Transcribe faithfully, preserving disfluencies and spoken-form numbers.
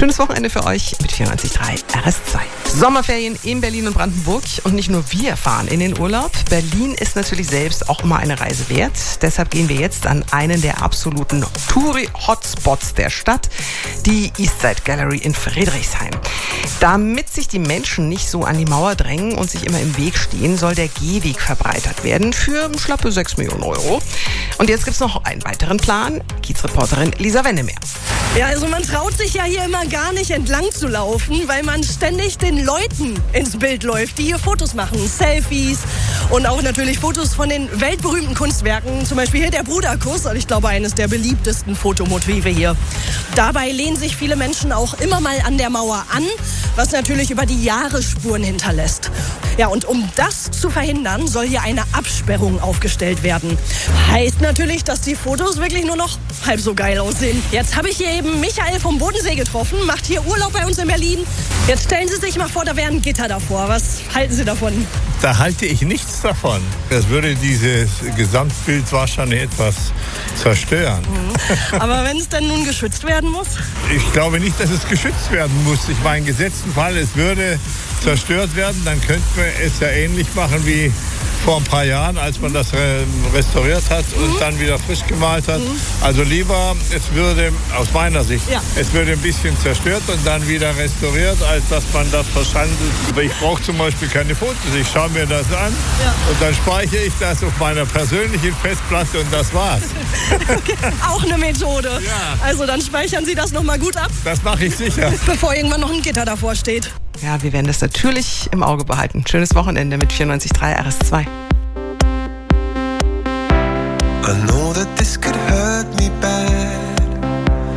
Schönes Wochenende für euch mit vierundneunzig Komma drei R S zwei. Sommerferien in Berlin und Brandenburg und nicht nur wir fahren in den Urlaub. Berlin ist natürlich selbst auch immer eine Reise wert. Deshalb gehen wir jetzt an einen der absoluten Touri-Hotspots der Stadt, die Eastside Gallery in Friedrichshain. Damit sich die Menschen nicht so an die Mauer drängen und sich immer im Weg stehen, soll der Gehweg verbreitert werden für schlappe sechs Millionen Euro. Und jetzt gibt es noch einen weiteren Plan. Kiezreporterin Lisa Wendemeer. Ja, also man traut sich ja hier immer gar nicht entlang zu laufen, weil man ständig den Leuten ins Bild läuft, die hier Fotos machen, Selfies und auch natürlich Fotos von den weltberühmten Kunstwerken, zum Beispiel hier der Bruderkuss, ich glaube eines der beliebtesten Fotomotive hier. Dabei lehnen sich viele Menschen auch immer mal an der Mauer an, was natürlich über die Jahre Spuren hinterlässt. Ja, und um das zu verhindern, soll hier eine Absperrung aufgestellt werden. Heißt natürlich, dass die Fotos wirklich nur noch halb so geil aussehen. Jetzt habe ich hier eben Michael vom Bodensee getroffen, macht hier Urlaub bei uns in Berlin. Jetzt stellen Sie sich mal vor, da wäre ein Gitter davor. Was halten Sie davon? Da halte ich nichts davon. Das würde dieses Gesamtbild wahrscheinlich etwas zerstören. Mhm. Aber wenn es dann nun geschützt werden muss? Ich glaube nicht, dass es geschützt werden muss. Ich meine, im gesetzten Fall, es würde zerstört werden, dann könnte man es ja ähnlich machen wie vor ein paar Jahren, als man das restauriert hat und mhm. dann wieder frisch gemalt hat. Mhm. Also lieber, es würde, aus meiner Sicht, ja. es würde ein bisschen zerstört und dann wieder restauriert, als dass man das verschandelt. Aber ich brauche zum Beispiel keine Fotos. Ich schaue mir das an ja. und dann speichere ich das auf meiner persönlichen Festplatte und das war's. Okay. Auch eine Methode. Ja. Also dann speichern Sie das nochmal gut ab. Das mache ich sicher. Bevor irgendwann noch ein Gitter davor steht. Ja, wir werden das natürlich im Auge behalten. Schönes Wochenende mit vierundneunzig Komma drei R S zwei. I know that this could